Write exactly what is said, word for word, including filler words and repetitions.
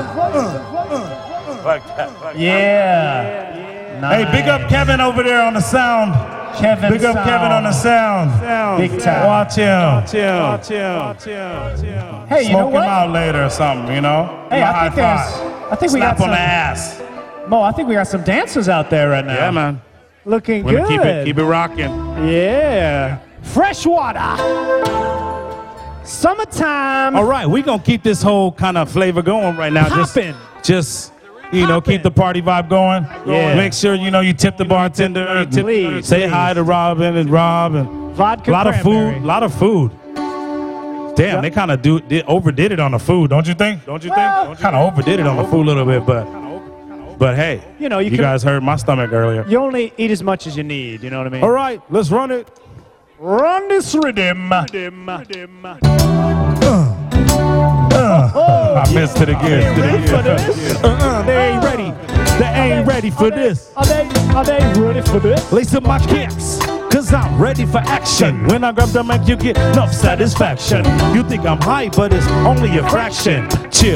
Like that. Like Yeah. that. Hey, big up Kevin over there on the sound. Kevin Big up sound. Kevin on the sound. Big time. Watch him. Watch him. Watch him. Watch him. Hey, you Smoke know what? him out later or something, you know? Hey, Give him a I high think there's. five. I think we Slap got on some. the ass. Mo, I think we got some dancers out there right now. Yeah, man. Looking We're good. gonna keep it, keep it rocking. Yeah. Fresh water. Summertime. All right, we're gonna keep this whole kind of flavor going right now. Poppin'. Just, just you know, keep the party vibe going. Yeah. Make sure you know you tip the bartender. You tip- Please, say please. hi to Robin and Rob and Vodka a lot of cranberry. food. A lot of food. Damn, Yeah. they kind of do did, overdid it on the food, don't you think? Don't you Well- think? Kind of overdid it on the food a little bit, but but hey, You know, you you can- guys heard my stomach earlier. You only eat as much as you need. You know what I mean? All right, let's run it. Run this rhythm. I missed it again. ready for this? Uh-uh, they ain't ready. They ain't ready for this. Are they? Are they ready for this? Lace up my kicks, cause I'm ready for action. When I grab the mic, you get enough satisfaction. You think I'm high, but it's only a fraction. Chill.